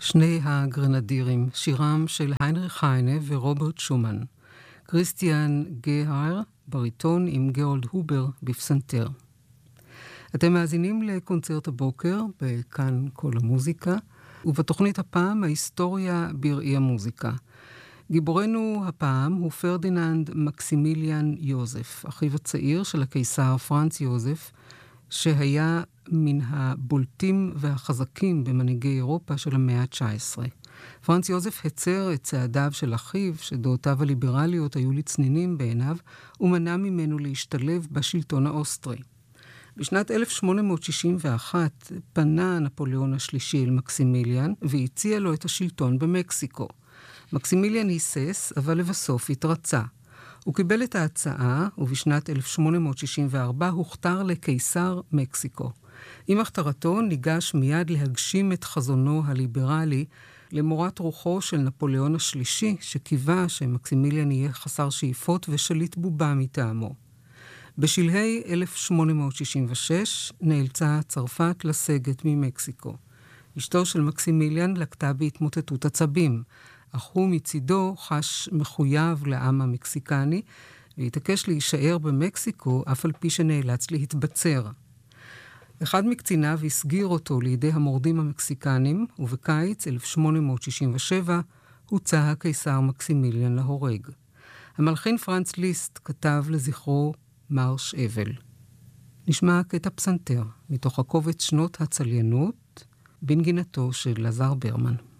שני הגרנדירים, שירם של היינריך היינה ורוברט שומן. כריסטיאן גהר, בריטון עם גרולד הובר בפסנתר. אתם מאזינים לקונצרט הבוקר בכאן כל המוזיקה, ובתוכנית הפעם ההיסטוריה בראי המוזיקה. גיבורנו הפעם הוא פרדיננד מקסימיליאן יוזף, אחיו הצעיר של הקיסר פרנץ יוזף, שהיה מן הבולטים והחזקים במנהיגי אירופה של המאה ה-19. פרנץ יוזף הצר את צעדיו של אחיו, שדעותיו הליברליות היו לצנינים בעיניו, ומנע ממנו להשתלב בשלטון האוסטרי. בשנת 1861 פנה נפוליאון השלישי אל מקסימיליאן, והציע לו את השלטון במקסיקו. מקסימיליאן היסס, אבל לבסוף התרצה. הוא קיבל את ההצעה, ובשנת 1864 הוכתר לקיסר מקסיקו. עם הכתרתו ניגש מיד להגשים את חזונו הליברלי, למורת רוחו של נפוליאון השלישי, שקיווה שמקסימיליאן יהיה חסר שאיפות ושליט בובה מטעמו. בשלהי 1866 נאלצה צרפת לסגת ממקסיקו. אשתו של מקסימיליאן לקטה בהתמוטטות עצבים, אך הוא מצידו חש מחויב לעם המקסיקני, והתעקש להישאר במקסיקו אף על פי שנאלץ להתבצר. אחד מקציניו הסגיר אותו לידי המורדים המקסיקנים, ובקיץ 1867 הוצא הקיסר מקסימיליאן להורג. המלחין פרנץ ליסט כתב לזכרו מרש אבל. נשמע קטע פסנתר מתוך הקובץ שנות הצליינות, בנגינתו של לזר ברמן.